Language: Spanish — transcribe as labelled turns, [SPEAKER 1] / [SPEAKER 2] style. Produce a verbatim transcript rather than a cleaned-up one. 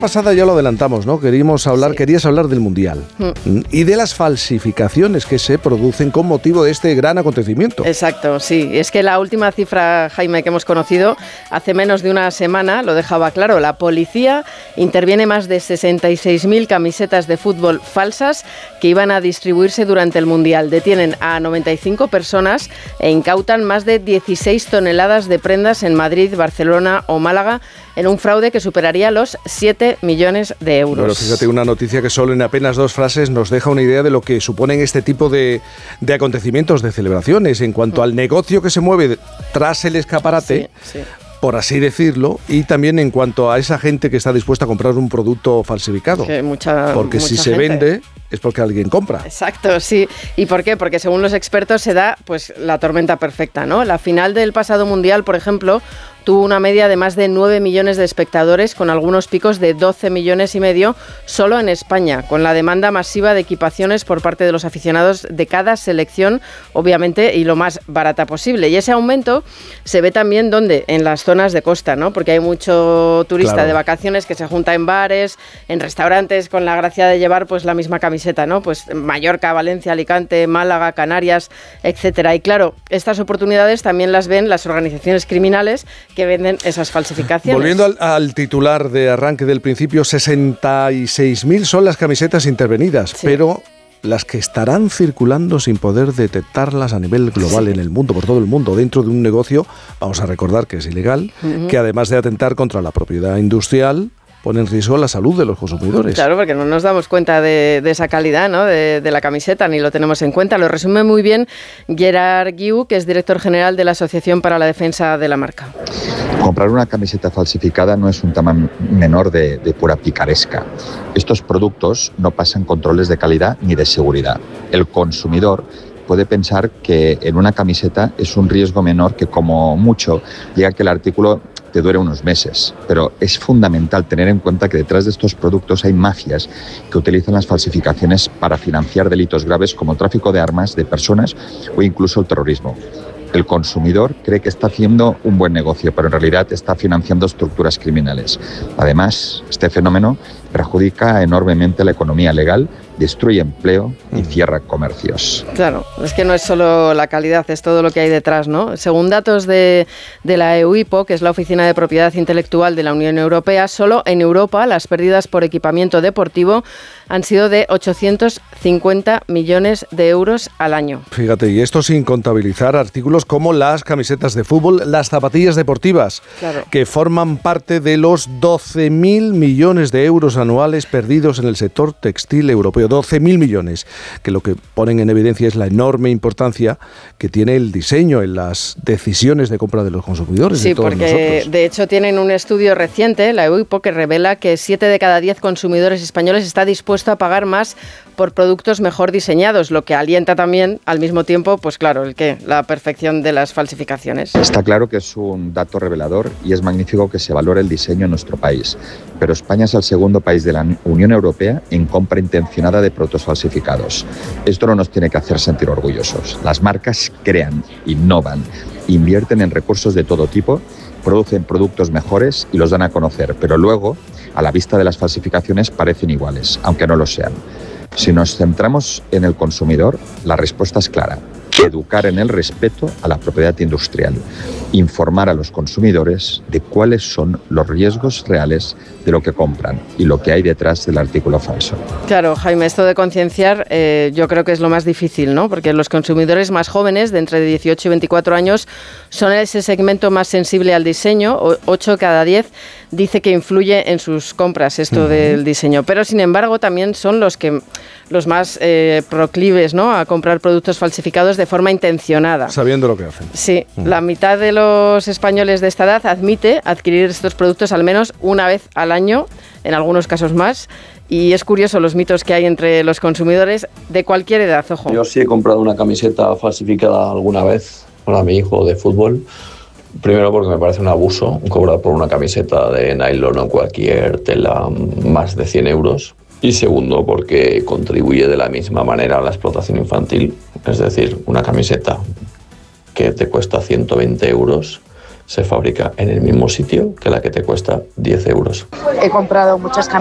[SPEAKER 1] Pasada ya lo adelantamos, ¿no? Queríamos hablar, sí. Querías hablar del Mundial mm. y de las falsificaciones que se producen con motivo de este gran acontecimiento.
[SPEAKER 2] Exacto, sí. Es que la última cifra, Jaime, que hemos conocido hace menos de una semana lo dejaba claro. La policía interviene más de sesenta y seis mil camisetas de fútbol falsas que iban a distribuirse durante el Mundial. Detienen a noventa y cinco personas e incautan más de dieciséis toneladas de prendas en Madrid, Barcelona o Málaga en un fraude que superaría los siete millones de euros.
[SPEAKER 1] Bueno, fíjate, una noticia que solo en apenas dos frases nos deja una idea de lo que suponen este tipo de, de acontecimientos, de celebraciones, en cuanto mm. al negocio que se mueve tras el escaparate, sí, sí. por así decirlo, y también en cuanto a esa gente que está dispuesta a comprar un producto falsificado.
[SPEAKER 2] Que mucha,
[SPEAKER 1] porque
[SPEAKER 2] mucha
[SPEAKER 1] si se
[SPEAKER 2] gente.
[SPEAKER 1] vende es porque alguien compra.
[SPEAKER 2] Exacto, sí. ¿Y por qué? Porque según los expertos se da pues la tormenta perfecta, ¿no? La final del pasado Mundial, por ejemplo, tuvo una media de más de nueve millones de espectadores, con algunos picos de doce millones y medio solo en España, con la demanda masiva de equipaciones por parte de los aficionados de cada selección, obviamente, y lo más barata posible. Y ese aumento se ve también, ¿dónde? En las zonas de costa, ¿no? Porque hay mucho turista claro. de vacaciones que se junta en bares, en restaurantes, con la gracia de llevar pues la misma camiseta, ¿no? Pues Mallorca, Valencia, Alicante, Málaga, Canarias, etcétera. Y claro, estas oportunidades también las ven las organizaciones criminales que venden esas falsificaciones.
[SPEAKER 1] Volviendo al, al titular de arranque del principio, sesenta y seis mil son las camisetas intervenidas, sí. pero las que estarán circulando sin poder detectarlas a nivel global sí. en el mundo, por todo el mundo, dentro de un negocio, vamos a recordar que es ilegal, uh-huh. que además de atentar contra la propiedad industrial, pone en riesgo la salud de los consumidores.
[SPEAKER 2] Claro, porque no nos damos cuenta de, de esa calidad, ¿no? de, de la camiseta, ni lo tenemos en cuenta. Lo resume muy bien Gerard Guiu, que es director general de la Asociación para la Defensa de la Marca.
[SPEAKER 3] Comprar una camiseta falsificada no es un tema menor de, de pura picaresca. Estos productos no pasan controles de calidad ni de seguridad. El consumidor puede pensar que en una camiseta es un riesgo menor, que como mucho llega que el artículo te dure unos meses, pero es fundamental tener en cuenta que detrás de estos productos hay mafias que utilizan las falsificaciones para financiar delitos graves como tráfico de armas, de personas o incluso el terrorismo. El consumidor cree que está haciendo un buen negocio, pero en realidad está financiando estructuras criminales. Además, este fenómeno perjudica enormemente la economía legal, destruye empleo y cierra comercios.
[SPEAKER 2] Claro, es que no es solo la calidad, es todo lo que hay detrás, ¿no? Según datos de, de la E U I P O, que es la Oficina de Propiedad Intelectual de la Unión Europea, solo en Europa las pérdidas por equipamiento deportivo han sido de ochocientos cincuenta millones de euros al año.
[SPEAKER 1] Fíjate, y esto sin contabilizar artículos como las camisetas de fútbol, las zapatillas deportivas, claro. que forman parte de los doce mil millones de euros anuales perdidos en el sector textil europeo. doce mil millones, que lo que ponen en evidencia es la enorme importancia que tiene el diseño en las decisiones de compra de los consumidores.
[SPEAKER 2] Sí,
[SPEAKER 1] de todos
[SPEAKER 2] porque
[SPEAKER 1] nosotros.
[SPEAKER 2] De hecho tienen un estudio reciente, la E U I P O, que revela que siete de cada diez consumidores españoles está dispuesto a pagar más por productos mejor diseñados, lo que alienta también al mismo tiempo, pues claro, el que la perfección de las falsificaciones.
[SPEAKER 3] Está claro que es un dato revelador y es magnífico que se valore el diseño en nuestro país, pero España es el segundo país de la Unión Europea en compra intencionada de productos falsificados. Esto no nos tiene que hacer sentir orgullosos. Las marcas crean, innovan, invierten en recursos de todo tipo, producen productos mejores y los dan a conocer, pero luego, a la vista de las falsificaciones, parecen iguales, aunque no lo sean. Si nos centramos en el consumidor, la respuesta es clara: educar en el respeto a la propiedad industrial, informar a los consumidores de cuáles son los riesgos reales de lo que compran y lo que hay detrás del artículo falso.
[SPEAKER 2] Claro, Jaime, esto de concienciar eh, yo creo que es lo más difícil, ¿no? Porque los consumidores más jóvenes, de entre dieciocho y veinticuatro años, son ese segmento más sensible al diseño. ocho cada diez dice que influye en sus compras esto uh-huh. del diseño, pero sin embargo también son los que los más eh, proclives, ¿no?, a comprar productos falsificados de forma intencionada.
[SPEAKER 1] Sabiendo lo que hacen.
[SPEAKER 2] Sí, uh-huh. la mitad de los españoles de esta edad admite adquirir estos productos al menos una vez al año, en algunos casos más, y es curioso los mitos que hay entre los consumidores de cualquier edad, ojo.
[SPEAKER 4] Yo sí he comprado una camiseta falsificada alguna vez para mi hijo de fútbol. Primero porque me parece un abuso cobrar por una camiseta de nylon o cualquier tela más de cien euros. Y segundo porque contribuye de la misma manera a la explotación infantil. Es decir, una camiseta que te cuesta ciento veinte euros, se fabrica en el mismo sitio que la que te cuesta diez euros.
[SPEAKER 5] He comprado muchas camisetas